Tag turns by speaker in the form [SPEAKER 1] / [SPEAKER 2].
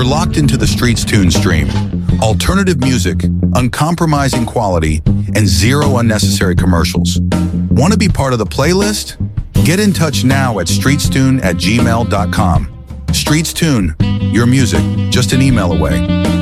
[SPEAKER 1] locked into the Streets Tune stream. Alternative music, uncompromising quality, and zero unnecessary commercials. Want to be part of the playlist? Get in touch now at streetstune@gmail.com. Streets Tune, your music, just an email away.